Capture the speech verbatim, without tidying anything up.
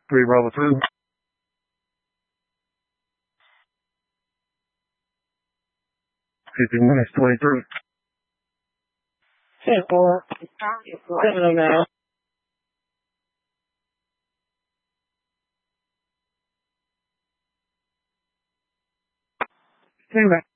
three Bravo three. Fifteen minutes, twenty-three. Hey, boy. Hey, now. Hey, man.